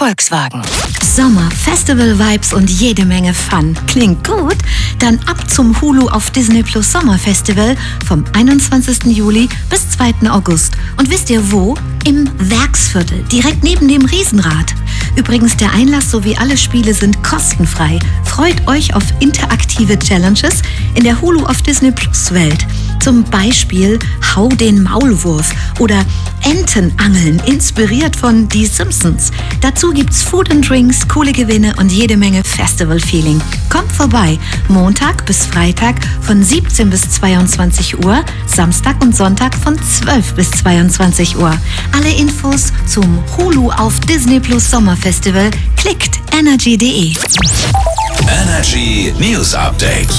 Volkswagen. Sommer, Festival-Vibes und jede Menge Fun. Klingt gut? Dann ab zum Hulu auf Disney Plus Sommerfestival vom 21. Juli bis 2. August. Und wisst ihr wo? Im Werksviertel, direkt neben dem Riesenrad. Übrigens, der Einlass sowie alle Spiele sind kostenfrei. Freut euch auf interaktive Challenges in der Hulu auf Disney Plus Welt. Zum Beispiel Hau den Maulwurf oder Entenangeln, inspiriert von Die Simpsons. Dazu gibt's Food and Drinks, coole Gewinne und jede Menge Festival-Feeling. Kommt vorbei, Montag bis Freitag von 17 bis 22 Uhr, Samstag und Sonntag von 12 bis 22 Uhr. Alle Infos zum Hulu auf Disney Plus Sommerfestival klickt energy.de. Energy News Update.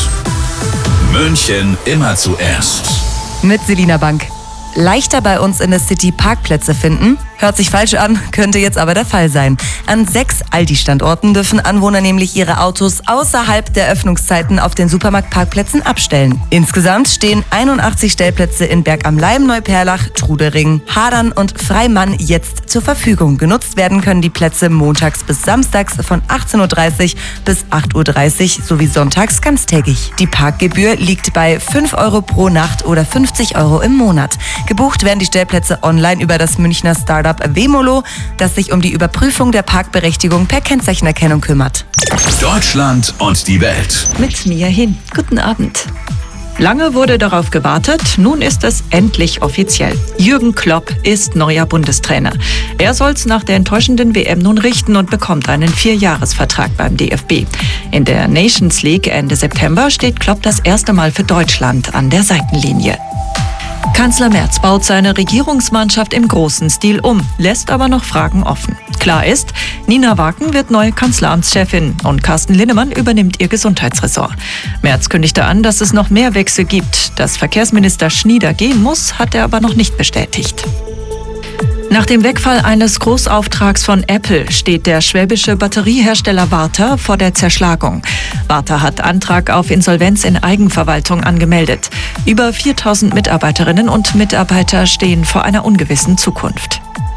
München immer zuerst. Mit Selina Bank. Leichter bei uns in der City Parkplätze finden? Hört sich falsch an, könnte jetzt aber der Fall sein. An 6 Aldi-Standorten dürfen Anwohner nämlich ihre Autos außerhalb der Öffnungszeiten auf den Supermarktparkplätzen abstellen. Insgesamt stehen 81 Stellplätze in Berg am Leim, Neuperlach, Trudering, Hadern und Freimann jetzt zur Verfügung. Genutzt werden können die Plätze montags bis samstags von 18.30 Uhr bis 8.30 Uhr sowie sonntags ganztägig. Die Parkgebühr liegt bei 5 Euro pro Nacht oder 50 Euro im Monat. Gebucht werden die Stellplätze online über das Münchner Startup Wemolo, das sich um die Überprüfung der Parkberechtigung per Kennzeichenerkennung kümmert. Deutschland und die Welt. Mit Mia Hin. Guten Abend. Lange wurde darauf gewartet, nun ist es endlich offiziell. Jürgen Klopp ist neuer Bundestrainer. Er soll's nach der enttäuschenden WM nun richten und bekommt einen 4-Jahres-Vertrag beim DFB. In der Nations League Ende September steht Klopp das erste Mal für Deutschland an der Seitenlinie. Kanzler Merz baut seine Regierungsmannschaft im großen Stil um, lässt aber noch Fragen offen. Klar ist, Nina Waken wird neue Kanzleramtschefin und Carsten Linnemann übernimmt ihr Gesundheitsressort. Merz kündigte an, dass es noch mehr Wechsel gibt. Dass Verkehrsminister Schnieder gehen muss, hat er aber noch nicht bestätigt. Nach dem Wegfall eines Großauftrags von Apple steht der schwäbische Batteriehersteller Varta vor der Zerschlagung. Varta hat Antrag auf Insolvenz in Eigenverwaltung angemeldet. Über 4.000 Mitarbeiterinnen und Mitarbeiter stehen vor einer ungewissen Zukunft.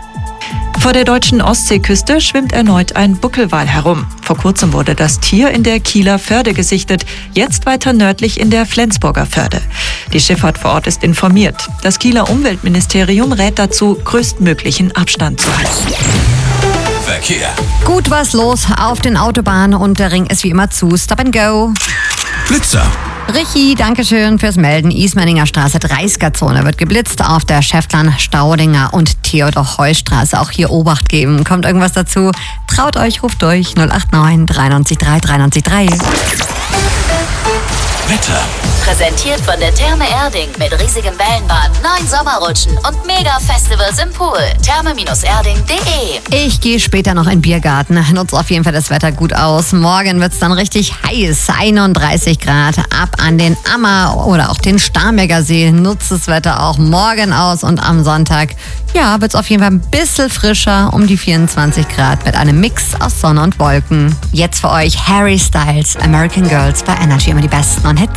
Vor der deutschen Ostseeküste schwimmt erneut ein Buckelwal herum. Vor kurzem wurde das Tier in der Kieler Förde gesichtet, jetzt weiter nördlich in der Flensburger Förde. Die Schifffahrt vor Ort ist informiert. Das Kieler Umweltministerium rät dazu, größtmöglichen Abstand zu halten. Verkehr. Gut was los auf den Autobahnen und der Ring ist wie immer zu. Stop and go. Blitzer. Richi, dankeschön fürs Melden. Ismaninger Straße, 30er-Zone wird geblitzt auf der Schäftlern, Staudinger und Theodor-Heuss-Straße. Auch hier Obacht geben. Kommt irgendwas dazu? Traut euch, ruft durch 089 93 3 93 3. Wetter. Präsentiert von der Therme Erding mit riesigem Wellenbad, 9 Sommerrutschen und Mega-Festivals im Pool. Therme-erding.de. Ich gehe später noch in den Biergarten. Nutze auf jeden Fall das Wetter gut aus. Morgen wird es dann richtig heiß. 31 Grad ab an den Ammer oder auch den Starnberger See. Nutzt das Wetter auch morgen aus und am Sonntag, ja, wird es auf jeden Fall ein bisschen frischer, um die 24 Grad mit einem Mix aus Sonne und Wolken. Jetzt für euch Harry Styles, American Girls bei Energy, immer die besten und Hits.